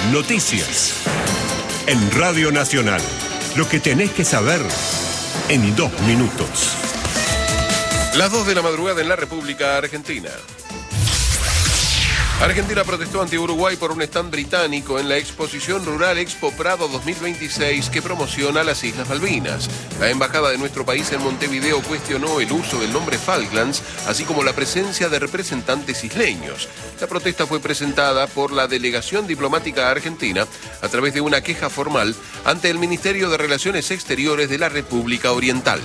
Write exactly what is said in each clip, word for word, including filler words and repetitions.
Noticias. En Radio Nacional. Lo que tenés que saber en dos minutos. Las dos de la madrugada en la República Argentina. Argentina protestó ante Uruguay por un stand británico en la exposición rural Expo Prado dos mil veintiséis que promociona las Islas Malvinas. La embajada de nuestro país en Montevideo cuestionó el uso del nombre Falklands, así como la presencia de representantes isleños. La protesta fue presentada por la delegación diplomática argentina a través de una queja formal ante el Ministerio de Relaciones Exteriores de la República Oriental.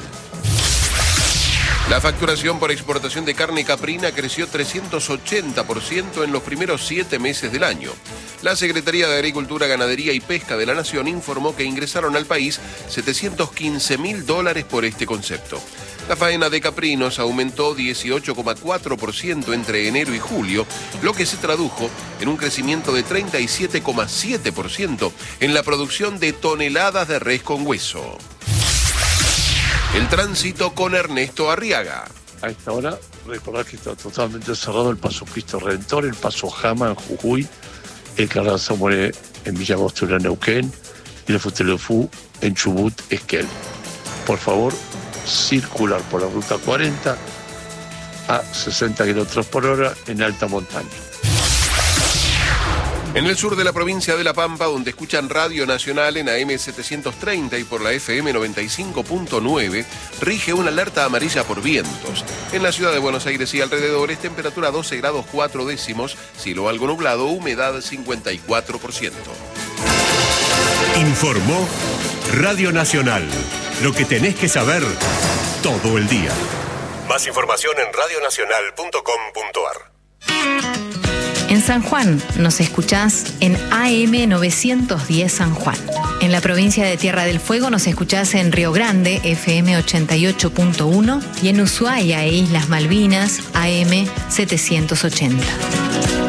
La facturación por exportación de carne caprina creció trescientos ochenta por ciento en los primeros siete meses del año. La Secretaría de Agricultura, Ganadería y Pesca de la Nación informó que ingresaron al país setecientos quince mil dólares por este concepto. La faena de caprinos aumentó dieciocho coma cuatro por ciento entre enero y julio, lo que se tradujo en un crecimiento de treinta y siete coma siete por ciento en la producción de toneladas de res con hueso. El tránsito con Ernesto Arriaga. A esta hora, recordar que está totalmente cerrado el paso Cristo Redentor, el paso Jama en Jujuy, el Carranza More en Villa Agostina, Neuquén, y el Futelefú en Chubut, Esquel. Por favor, circular por la ruta cuarenta a sesenta kilómetros por hora en alta montaña. En el sur de la provincia de La Pampa, donde escuchan Radio Nacional en A M setecientos treinta y por la F M noventa y cinco punto nueve, rige una alerta amarilla por vientos. En la ciudad de Buenos Aires y alrededores, temperatura doce grados cuatro décimos, cielo algo nublado, humedad cincuenta y cuatro por ciento. Informó Radio Nacional. Lo que tenés que saber todo el día. Más información en radio nacional punto com punto a r. En San Juan nos escuchás en A M novecientos diez San Juan. En la provincia de Tierra del Fuego nos escuchás en Río Grande, F M ochenta y ocho punto uno, y en Ushuaia e Islas Malvinas, A M setecientos ochenta.